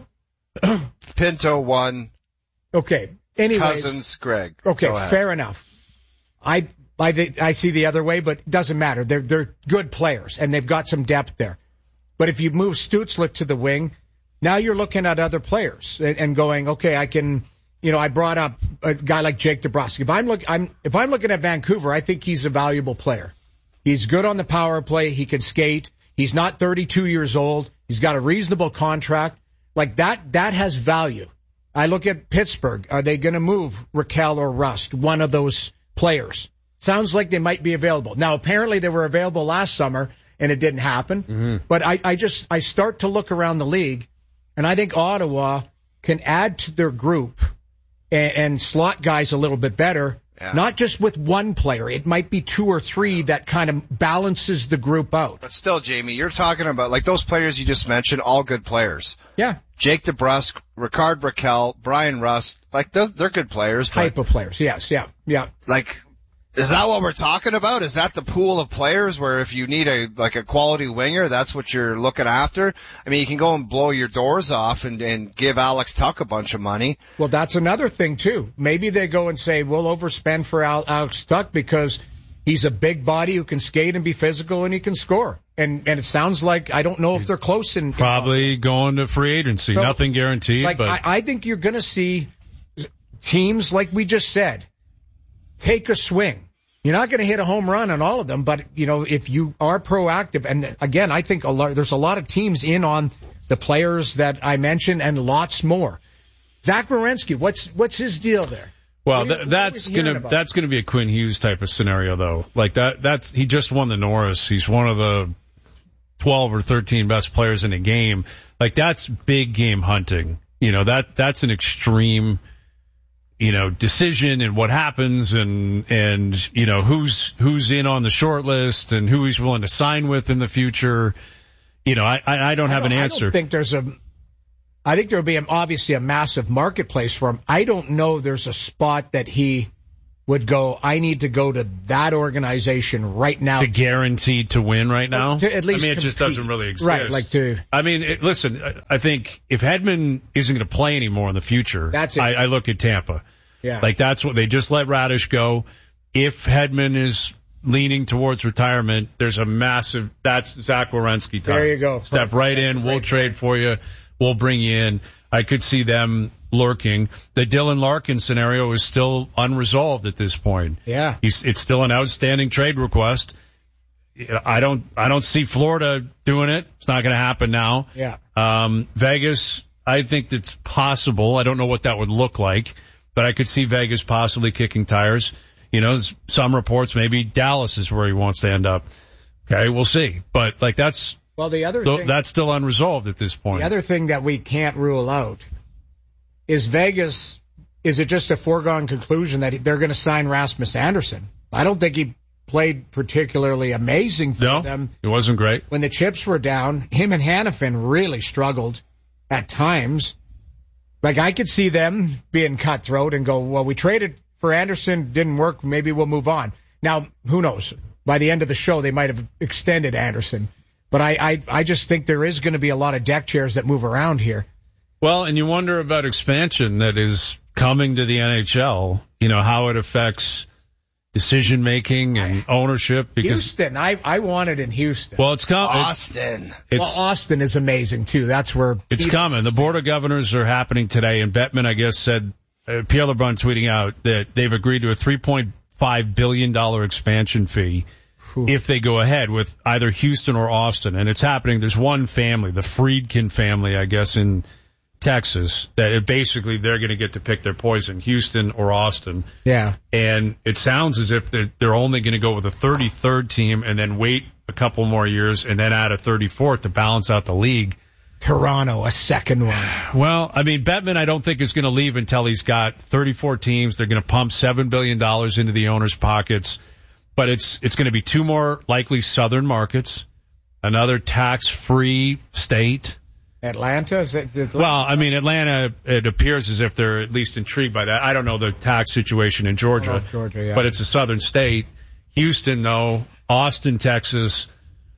Pinto one. Okay. Anyways, Cousins, Gregg. Okay, fair enough. I, I, I see the other way, but it doesn't matter. They're, they're good players and they've got some depth there. But if you move Stützle to the wing, now you're looking at other players and, and going, okay, I can, you know, I brought up a guy like Jake DeBrusk. If I'm look, I'm, if I'm looking at Vancouver, I think he's a valuable player. He's good on the power play. He can skate. He's not thirty-two years old. He's got a reasonable contract. Like that, that has value. I look at Pittsburgh. Are they going to move Raquel or Rust? One of those players. Sounds like they might be available. Now, apparently they were available last summer and it didn't happen. Mm-hmm. But I, I just, I start to look around the league. And I think Ottawa can add to their group and, and slot guys a little bit better, yeah. not just with one player. It might be two or three that kind of balances the group out. But still, Jamie, you're talking about, like those players you just mentioned, all good players. Yeah. Jake DeBrusk, Ricard Raquel, Brian Rust, like those, they're good players. Type of players, yes, yeah, yeah. Like, is that what we're talking about? Is that the pool of players where if you need a, like a quality winger, that's what you're looking after? I mean, you can go and blow your doors off and, and give Alex Tuch a bunch of money. Well, that's another thing too. Maybe they go and say, we'll overspend for Al- Alex Tuch because he's a big body who can skate and be physical and he can score. And, and it sounds like, I don't know if they're close in. Probably in going to free agency. So, nothing guaranteed, like, but. I, I think you're going to see teams, like we just said, take a swing. You're not going to hit a home run on all of them, but, you know, if you are proactive, and again, I think a lot, there's a lot of teams in on the players that I mentioned and lots more. Zach Werenski, what's, what's his deal there? Well, What are you- th- what that's are we hearing gonna about? that's gonna be a Quinn Hughes type of scenario, though. Like that, that's he just won the Norris. He's one of the twelve or thirteen best players in the game. Like that's big game hunting. You know, that that's an extreme, you know, decision and what happens and and you know who's who's in on the short list and who he's willing to sign with in the future. You know, I I, I don't have I an don't, answer. I don't think there's a. I think there will be an, obviously a massive marketplace for him. I don't know there's a spot that he would go, I need to go to that organization right now. To guarantee to win right now? To at least I mean, it just compete. doesn't really exist. Right, like to... I mean, it, listen, I- I think if Hedman isn't going to play anymore in the future, That's it. I, I look at Tampa. Yeah. Like, that's what they just let Radish go. If Hedman is leaning towards retirement, there's a massive, that's Zach Werenski time. There you go. Step right in. We'll trade for you. We'll bring you in. I could see them lurking. The Dylan Larkin scenario is still unresolved at this point. Yeah. He's, it's still an outstanding trade request. I don't, I don't see Florida doing it. It's not going to happen now. Yeah. Um, Vegas, I think it's possible. I don't know what that would look like, but I could see Vegas possibly kicking tires. You know, there's some reports maybe Dallas is where he wants to end up. Okay, we'll see. But like that's, Well, the other th- thing, that's still unresolved at this point. the other thing that we can't rule out is Vegas. Is it just a foregone conclusion that they're going to sign Rasmus Anderson? I don't think he played particularly amazing for No, them. it wasn't great. When the chips were down, him and Hannafin really struggled at times. Like, I could see them being cutthroat and go, well, we traded for Anderson, didn't work, maybe we'll move on. Now, who knows? By the end of the show, they might have extended Anderson. But I, I, I just think there is going to be a lot of deck chairs that move around here. Well, and you wonder about expansion that is coming to the N H L, you know, how it affects decision making and ownership. Because Houston, I, I want it in Houston. Well, it's coming. Austin. It's, well, Austin is amazing, too. That's where... It's Peter- coming. The Board of Governors are happening today, and Bettman, I guess, said, uh, Pierre LeBrun tweeting out that they've agreed to a three point five billion dollars expansion fee if they go ahead with either Houston or Austin. And it's happening. There's one family, the Friedkin family, I guess, in Texas, that it basically they're going to get to pick their poison, Houston or Austin. Yeah. And it sounds as if they're, they're only going to go with a thirty-third team and then wait a couple more years and then add a thirty-fourth to balance out the league. Toronto, a second one. Well, I mean, Bettman, I don't think is going to leave until he's got thirty-four teams. They're going to pump seven billion dollars into the owners' pockets. But it's it's going to be two more likely southern markets, another tax-free state. Atlanta? Is it, is it Well, I mean, Atlanta, it appears as if they're at least intrigued by that. I don't know the tax situation in Georgia, North Georgia, yeah. but it's a southern state. Houston, though, Austin, Texas,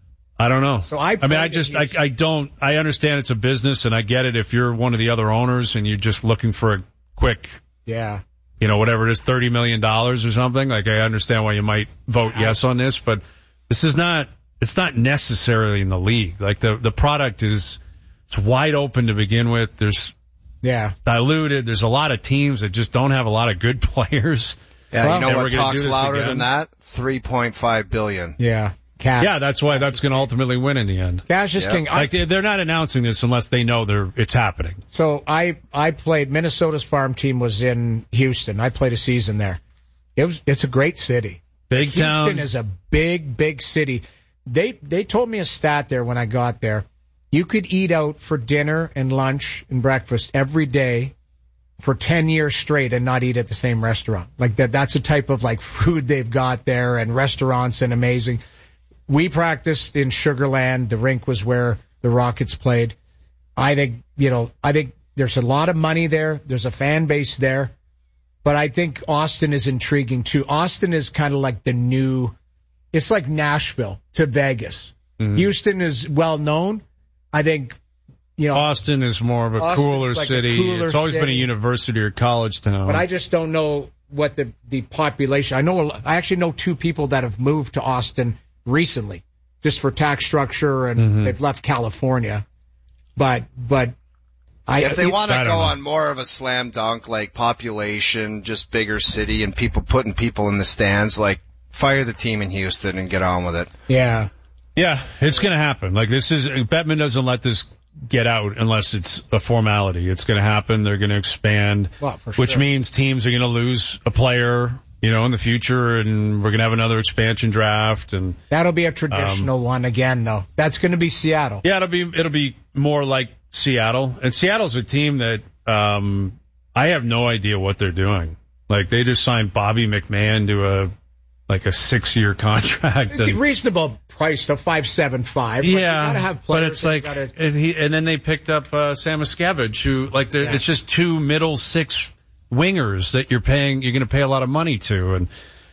I don't know. So I I mean, played I in just, I, Houston. I don't, I understand it's a business, and I get it if you're one of the other owners and you're just looking for a quick, Yeah. you know, whatever it is, thirty million dollars or something. Like, I understand why you might vote yes on this, but this is not, it's not necessarily in the league. Like, the, the product is, it's wide open to begin with. There's Yeah. diluted. There's a lot of teams that just don't have a lot of good players. Yeah, Well, you know and what we're gonna talks do this louder again. than that? three point five billion. Yeah. Cash. Yeah, that's why that's going to ultimately win in the end. Cash is Yeah. king. I, Like, they- they're not announcing this unless they know they're it's happening. so I, I played, Minnesota's farm team was in Houston. I played a season there. It was, it's a great city. Big Houston town. is a big, big city. They, they told me a stat there when I got there. You could eat out for dinner and lunch and breakfast every day for ten years straight and not eat at the same restaurant. Like that, that's a type of like food they've got there and restaurants and amazing. We practiced in Sugar Land. The rink was where the Rockets played. I think, you know, I think there's a lot of money there. There's a fan base there. But I think Austin is intriguing too. Austin is kind of like the new, it's like Nashville to Vegas. Mm-hmm. Houston is well known. I think, you know, Austin is more of a Austin's cooler like a city. cooler It's always been a city. university or college town. but I just don't know what the, the population, I know, I actually know two people that have moved to Austin recently just for tax structure and Mhm. they've left California. But, but I, If they want I to don't go know. on more of a slam dunk, like population, just bigger city, and people putting people in the stands, like fire the team in Houston and get on with it. Yeah. Yeah, it's going to happen. Like, this is, Bettman doesn't let this get out unless it's a formality. It's going to happen. They're going to expand, well, for sure. which means teams are going to lose a player, you know, in the future, and we're going to have another expansion draft. And that'll be a traditional um, one again, though. That's going to be Seattle. Yeah, it'll be, it'll be more like Seattle. And Seattle's a team that, um, I have no idea what they're doing. Like, they just signed Bobby McMahon to a, like a six-year contract. And, reasonable price, so five seven five. Yeah, but, you gotta have but it's like, gotta... and, he, and then they picked up uh, Sam Miscavige, who, like, yeah. it's just two middle six wingers that you're paying, you're going to pay a lot of money to. And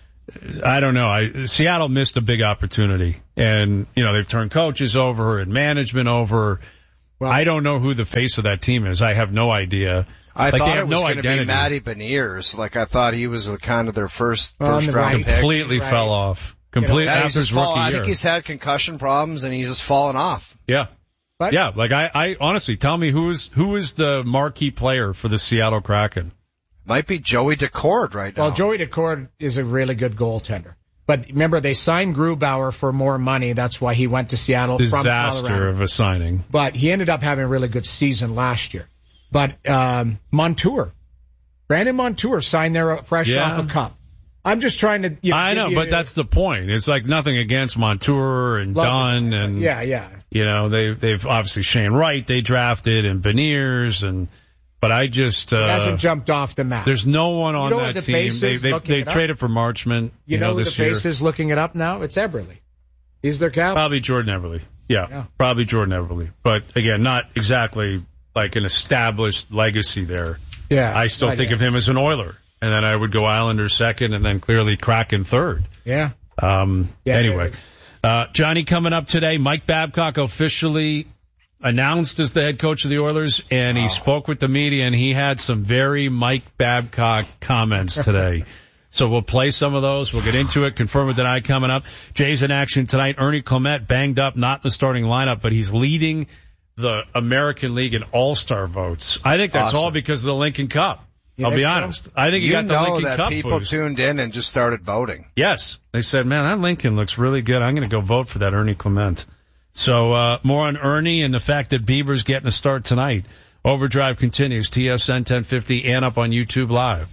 I don't know, I Seattle missed a big opportunity. And, you know, they've turned coaches over and management over. Well, I don't know who the face of that team is. I have no idea. I like, thought it was no going to be Matty Beniers. Like, I thought he was the, kind of their first first round right. pick. Completely right. fell off. Completely you know, after his fall, rookie I year. think he's had concussion problems and he's just fallen off. Yeah. But, yeah, like I, I honestly tell me who is who is the marquee player for the Seattle Kraken? Might be Joey Decord right now. Well, Joey Decord is a really good goaltender. But remember, they signed Grubauer for more money. That's why he went to Seattle from Colorado. Disaster of a signing. But he ended up having a really good season last year. But um, Montour, Brandon Montour signed there fresh yeah. off a cup. I'm just trying to. You know, I know, you, but that's the point. It's like nothing against Montour and Dunn and yeah, yeah. You know, they they've obviously Shane Wright they drafted and Beniers and. But I just uh, it hasn't jumped off the map. There's no one on you know that the team. They they, they traded for Marchment. You, you know, know who this the year. face is looking it up now? It's Eberle. He's their captain. Probably Jordan Eberle. Yeah, yeah, probably Jordan Eberle. But again, not exactly like an established legacy there. Yeah, I still think yet. of him as an Oiler, and then I would go Islanders second, and then clearly Kraken third. Yeah. Um. Yeah, anyway, uh, Johnny coming up today. Mike Babcock officially announced as the head coach of the Oilers, and he oh. spoke with the media, and he had some very Mike Babcock comments today. So we'll play some of those. We'll get into it. Confirm or deny coming up. Jay's in action tonight. Ernie Clement banged up, not in the starting lineup, but he's leading the American League in All-Star votes. I think that's awesome. all because of the Lincoln Cup. You I'll be so? honest. I think he you got the know Lincoln that Cup people boost. tuned in and just started voting. Yes. They said, man, that Lincoln looks really good. I'm going to go vote for that Ernie Clement. So, uh, more on Ernie and the fact that Bieber's getting a start tonight. Overdrive continues. T S N ten fifty and up on YouTube Live.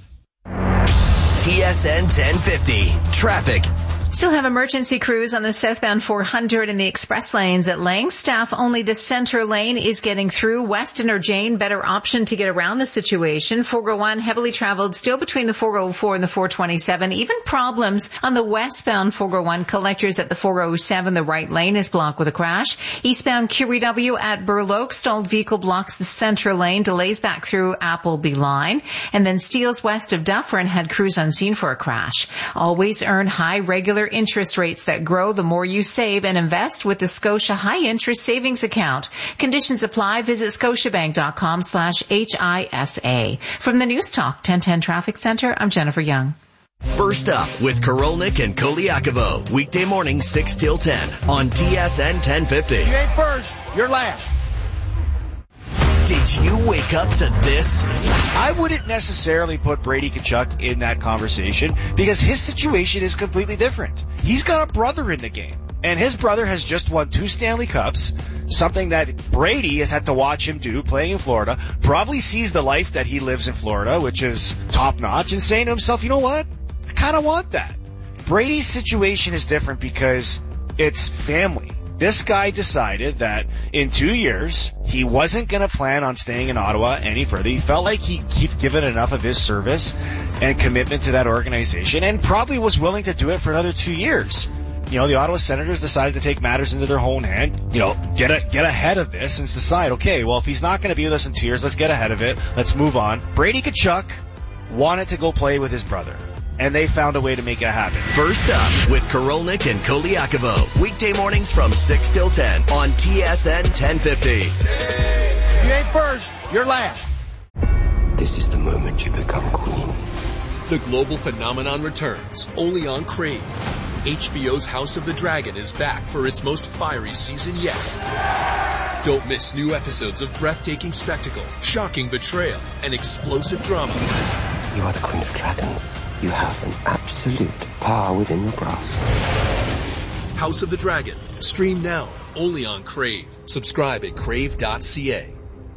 T S N ten fifty. Traffic. Still have emergency crews on the southbound four hundred in the express lanes at Langstaff. Only the center lane is getting through. Weston or Jane, better option to get around the situation. four oh one heavily traveled still between the four oh four and the four twenty-seven. Even problems on the westbound four oh one collectors at the four oh seven. The right lane is blocked with a crash. Eastbound Q E W at Burloak. Stalled vehicle blocks the center lane. Delays back through Appleby line. And then Steeles west of Dufferin had crews on scene for a crash. Always earn high regular interest rates that grow the more you save and invest with the Scotia High Interest Savings Account. Conditions apply. Visit scotiabank.com slash H I S A. From the News Talk ten ten Traffic Center, I'm Jennifer Young. First up with Korolnik and Koliakovo. Weekday morning six till ten on T S N ten fifty. You ain't first, you're last. Did you wake up to this? I wouldn't necessarily put Brady Tkachuk in that conversation because his situation is completely different. He's got a brother in the game, and his brother has just won two Stanley Cups, something that Brady has had to watch him do playing in Florida, probably sees the life that he lives in Florida, which is top-notch, and saying to himself, you know what? I kind of want that. Brady's situation is different because it's family. This guy decided that in two years, he wasn't going to plan on staying in Ottawa any further. He felt like he, he'd given enough of his service and commitment to that organization and probably was willing to do it for another two years. You know, the Ottawa Senators decided to take matters into their own hand, you know, get a, get ahead of this and decide, okay, well, if he's not going to be with us in two years, let's get ahead of it. Let's move on. Brady Tkachuk wanted to go play with his brother, and they found a way to make it happen. First up with Korolnik and Koliakovo. Weekday mornings from six till ten on T S N ten fifty. You ain't first, you're last. This is the moment you become queen. The global phenomenon returns, only on Crave. H B O's House of the Dragon is back for its most fiery season yet. Don't miss new episodes of breathtaking spectacle, shocking betrayal, and explosive drama. You are the Queen of Dragons. You have an absolute salute the power within your grasp. House of the Dragon. Stream now, only on Crave. Subscribe at crave dot c a.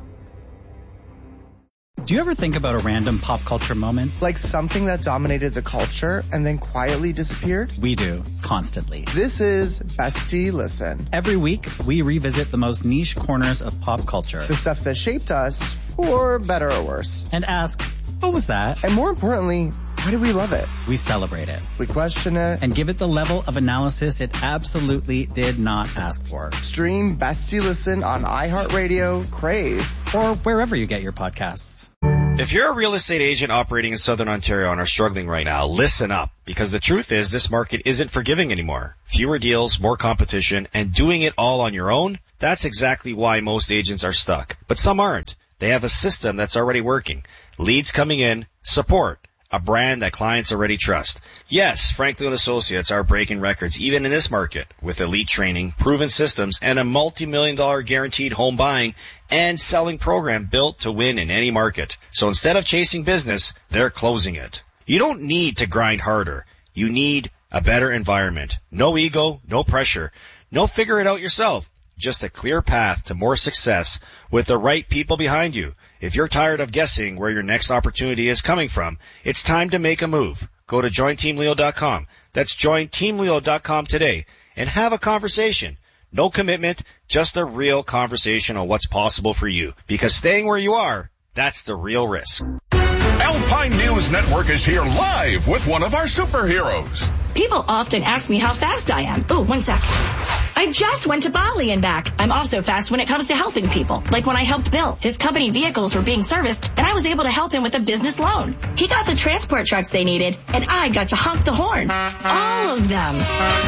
Do you ever think about a random pop culture moment? Like something that dominated the culture and then quietly disappeared? We do, constantly. This is Bestie Listen. Every week, we revisit the most niche corners of pop culture. The stuff that shaped us, for better or worse. And ask, what was that? And more importantly, why do we love it? We celebrate it. We question it. And give it the level of analysis it absolutely did not ask for. Stream Bestie Listen on iHeartRadio, Crave, or wherever you get your podcasts. If you're a real estate agent operating in Southern Ontario and are struggling right now, listen up. Because the truth is, this market isn't forgiving anymore. Fewer deals, more competition, and doing it all on your own? That's exactly why most agents are stuck. But some aren't. They have a system that's already working. Leads coming in, support. A brand that clients already trust. Yes, Franklin Associates are breaking records even in this market with elite training, proven systems, and a multi-million dollar guaranteed home buying and selling program built to win in any market. So instead of chasing business, they're closing it. You don't need to grind harder. You need a better environment. No ego, no pressure. No figure it out yourself. Just a clear path to more success with the right people behind you. If you're tired of guessing where your next opportunity is coming from, it's time to make a move. Go to join team leo dot com. That's join team leo dot com today and have a conversation. No commitment, just a real conversation on what's possible for you. Because staying where you are, that's the real risk. Alpine News Network is here live with one of our superheroes. People often ask me how fast I am. Oh, one sec. I just went to Bali and back. I'm also fast when it comes to helping people. Like when I helped Bill. His company vehicles were being serviced, and I was able to help him with a business loan. He got the transport trucks they needed, and I got to honk the horn. All of them.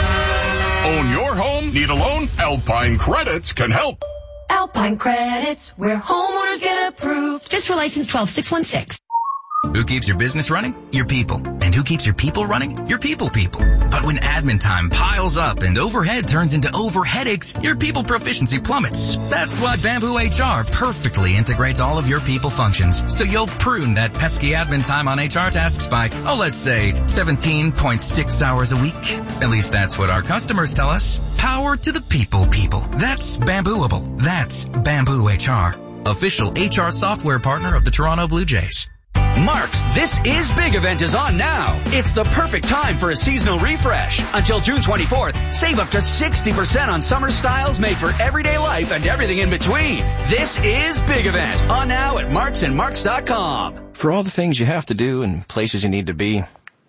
Own your home? Need a loan? Alpine Credits can help. Alpine Credits, where homeowners get approved. This for license twelve six one six. Who keeps your business running? Your people. And who keeps your people running? Your people people. But when admin time piles up and overhead turns into over headaches, your people proficiency plummets. That's why Bamboo H R perfectly integrates all of your people functions. So you'll prune that pesky admin time on H R tasks by, oh, let's say seventeen point six hours a week. At least that's what our customers tell us. Power to the people people. That's Bambooable. That's Bamboo H R. Official H R software partner of the Toronto Blue Jays. Mark's This Is Big event is on now. It's the perfect time for a seasonal refresh. Until June twenty-fourth, save up to sixty percent on summer styles made for everyday life and everything in between. This Is Big event on now at marks and marks dot com. For all the things you have to do and places you need to be,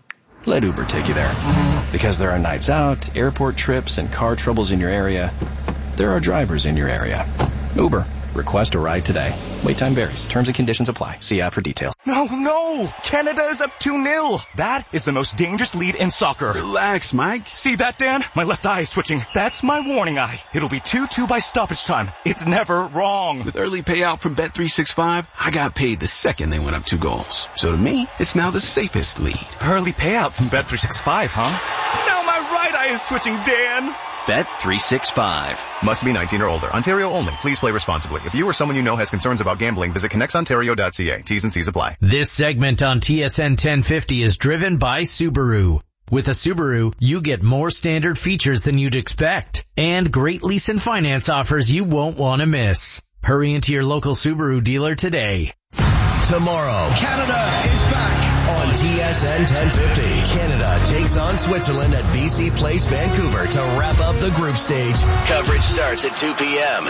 let Uber take you there. Because there are nights out, airport trips, and car troubles in your area, there are drivers in your area. Uber. Request a ride today. Wait time varies. Terms and conditions apply. See app for details. No, no! Canada is up two nil. That is the most dangerous lead in soccer. Relax, Mike. See that, Dan? My left eye is twitching. That's my warning eye. It'll be two two by stoppage time. It's never wrong. With early payout from Bet three sixty-five, I got paid the second they went up two goals. So to me, it's now the safest lead. Early payout from Bet three sixty-five, huh? Now my right eye is twitching, Dan. Bet three sixty-five. Must be nineteen or older. Ontario only. Please play responsibly. If you or someone you know has concerns about gambling, visit connects ontario dot c a. T's and C's apply. This segment on T S N ten fifty is driven by Subaru. With a Subaru, you get more standard features than you'd expect and great lease and finance offers you won't want to miss. Hurry into your local Subaru dealer today. Tomorrow, Canada is back on T S N ten fifty. Canada takes on Switzerland at B C Place, Vancouver to wrap up the group stage. Coverage starts at two p.m.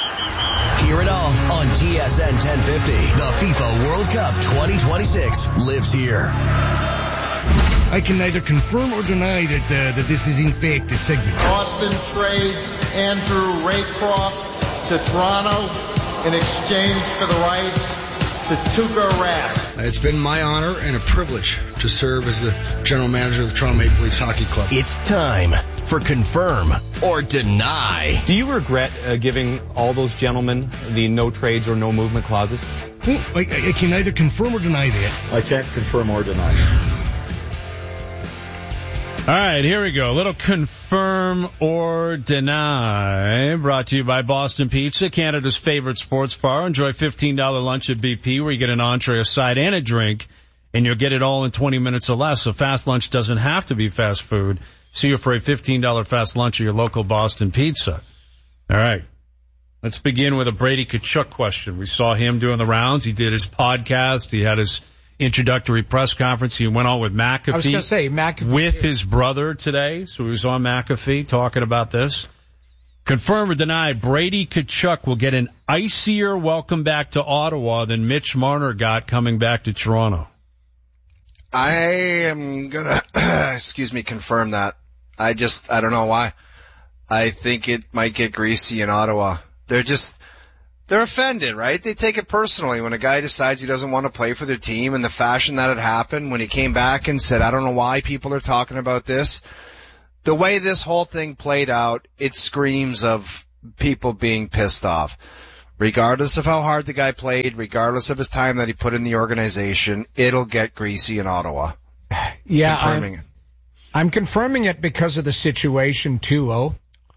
Hear it all on T S N ten fifty. The FIFA World Cup twenty twenty-six lives here. I can neither confirm or deny that uh, that this is in fact a segment. Austin trades Andrew Raycroft to Toronto in exchange for the rights to Tuukka Rask. It's been my honor and a privilege to serve as the general manager of the Toronto Maple Leafs Hockey Club. It's time for confirm or deny. Do you regret uh, giving all those gentlemen the no trades or no movement clauses? I, I, I can neither confirm or deny that. I can't confirm or deny. All right, here we go. A little confirm or deny brought to you by Boston Pizza, Canada's favorite sports bar. Enjoy fifteen dollars lunch at B P where you get an entree, a side, and a drink and you'll get it all in twenty minutes or less. So fast lunch doesn't have to be fast food. See you for a fifteen dollars fast lunch at your local Boston Pizza. All right. Let's begin with a Brady Tkachuk question. We saw him doing the rounds. He did his podcast. He had his introductory press conference. He went on with McAfee. I was going to say, McAfee. With his brother today. So he was on McAfee talking about this. Confirm or deny, Brady Tkachuk will get an icier welcome back to Ottawa than Mitch Marner got coming back to Toronto. I am going to, excuse me, confirm that. I just, I don't know why. I think it might get greasy in Ottawa. They're just, they're offended, right? They take it personally when a guy decides he doesn't want to play for their team, and the fashion that it happened when he came back and said, I don't know why people are talking about this. The way this whole thing played out, it screams of people being pissed off. Regardless of how hard the guy played, regardless of his time that he put in the organization, it'll get greasy in Ottawa. Yeah, confirming I'm, it. I'm confirming it because of the situation too, oh.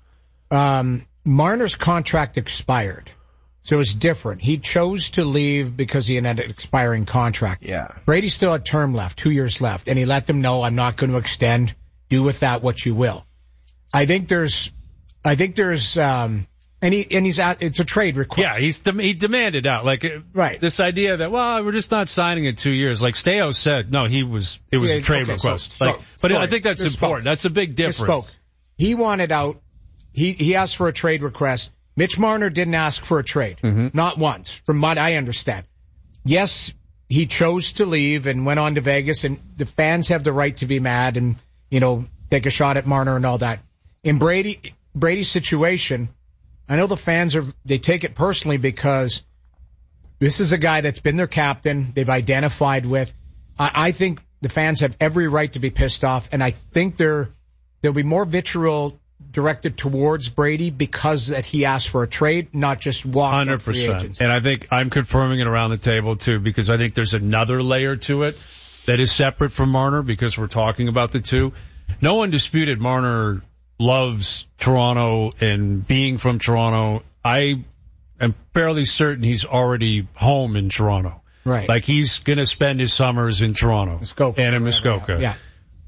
Um, Marner's contract expired, so it's different. He chose to leave because he had an expiring contract. Yeah. Brady still had term left, two years left, and he let them know, I'm not going to extend. Do with that what you will. I think there's, I think there's, um, and he, and he's at, it's a trade request. Yeah, he's, de- he demanded out. Like, right. This idea that, well, we're just not signing in two years. Like Steo said, no, he was, it was yeah, a trade okay, request. So, like, spoke, but sorry, I think that's important. Spoke. That's a big difference. Misspoke. He wanted out. He, he asked for a trade request. Mitch Marner didn't ask for a trade. Mm-hmm. Not once, from what I understand. Yes, he chose to leave and went on to Vegas, and the fans have the right to be mad and, you know, take a shot at Marner and all that. In Brady, Brady's situation, I know the fans are, they take it personally because this is a guy that's been their captain. They've identified with. I, I think the fans have every right to be pissed off, and I think there, there'll be more vitriol directed towards Brady because that he asked for a trade, not just walk one hundred percent. And I think I'm confirming it around the table too, because I think there's another layer to it that is separate from Marner because we're talking about the two. No one disputed Marner loves Toronto and being from Toronto. I am fairly certain he's already home in Toronto. Right. Like he's going to spend his summers in Toronto Muskoka, and in Muskoka. Yeah.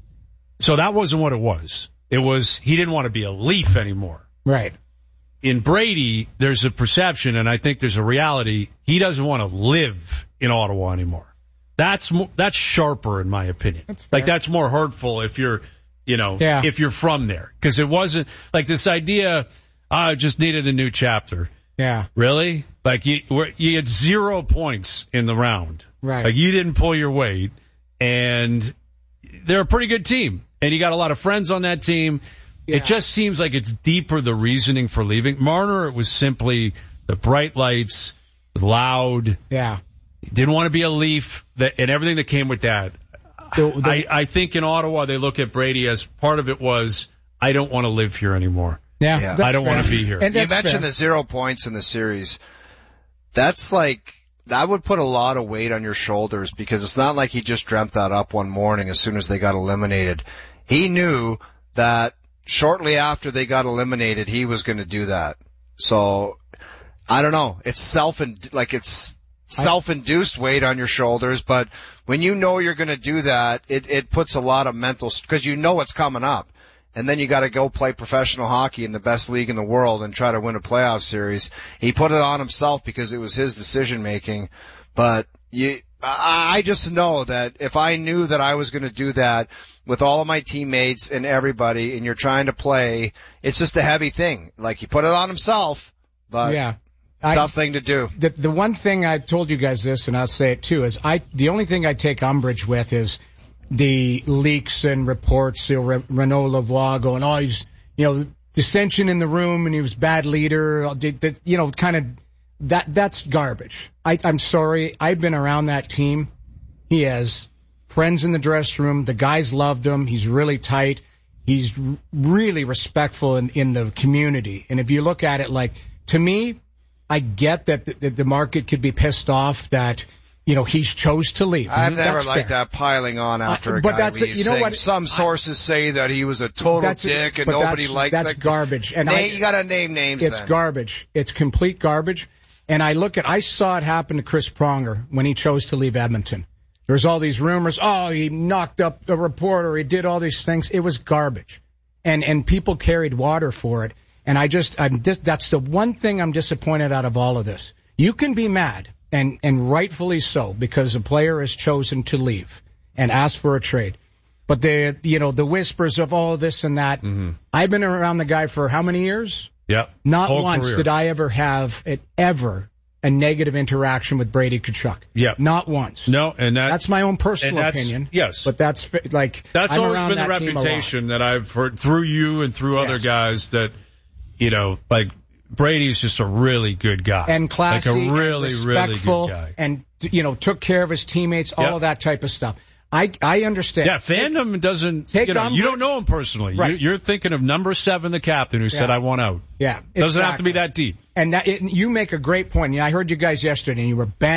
So that wasn't what it was. It was he didn't want to be a Leaf anymore. Right. In Brady, there's a perception, and I think there's a reality. He doesn't want to live in Ottawa anymore. That's more, that's sharper, in my opinion. That's like that's more hurtful if you're, you know, yeah. if you're from there, because it wasn't like this idea. I just needed a new chapter. Yeah. Really? Like you, you had zero points in the round. Right. Like you didn't pull your weight, and they're a pretty good team. And you got a lot of friends on that team. Yeah. It just seems like it's deeper, the reasoning for leaving. Marner, it was simply the bright lights, it was loud. Yeah. He didn't want to be a Leaf, that, and everything that came with that. The, the, I, I think in Ottawa, they look at Brady as part of it was, I don't want to live here anymore. Yeah. yeah. I don't fair. want to be here. And you mentioned fair. the zero points in the series. That's like, that would put a lot of weight on your shoulders because it's not like he just dreamt that up one morning as soon as they got eliminated. He knew that shortly after they got eliminated, he was going to do that. So, I don't know. It's self, like it's self-induced weight on your shoulders, but when you know you're going to do that, it, it puts a lot of mental, because you know what's coming up. And then you got to go play professional hockey in the best league in the world and try to win a playoff series. He put it on himself because it was his decision making. But you, I just know that if I knew that I was going to do that with all of my teammates and everybody, and you're trying to play, it's just a heavy thing. Like he put it on himself, but yeah. tough I, thing to do. The, the one thing I told you guys this, and I'll say it too, is I the only thing I take umbrage with is the leaks and reports, you know, Renaud Lavoie going, oh, he's, you know, dissension in the room and he was bad leader, you know, kind of, that, that's garbage. I, I'm sorry. I've been around that team. He has friends in the dressing room. The guys loved him. He's really tight. He's really respectful in, in the community. And if you look at it like, to me, I get that the, that the market could be pissed off that, you know, he's chose to leave. I've never that's liked fair. that piling on after uh, a but guy that's leaves. You know saying, what? Some sources I, say that he was a total dick a, and nobody that's, liked. That's like, garbage. And name, I, you got to name names. It's then. garbage. It's complete garbage. And I look at, I saw it happen to Chris Pronger when he chose to leave Edmonton. There's all these rumors. Oh, he knocked up a reporter. He did all these things. It was garbage. And, and people carried water for it. And I just, I'm just, that's the one thing I'm disappointed out of all of this. You can be mad, and, and rightfully so, because a player has chosen to leave and ask for a trade. But the, you know, the whispers of all this and that. Mm-hmm. I've been around the guy for how many years? Yeah. Not Whole once career. did I ever have it ever a negative interaction with Brady Tkachuk. Yeah. Not once. No, and that, that's my own personal that's, opinion. Yes. But that's like, that's I'm always around been the that team a lot. reputation that I've heard through you and through Yes. other guys that, you know, like Brady's just a really good guy. And classy, like a really, and really respectful, good guy. and, you know, took care of his teammates, all Yep. of that type of stuff. I, I understand. Yeah, fandom doesn't, take you know, on you don't know him personally. Right. You, you're thinking of number seven, the captain, who said, Yeah. I want out. Yeah. Doesn't have to exactly. be that deep. And that, it, you make a great point. Yeah, I heard you guys yesterday, and you were bang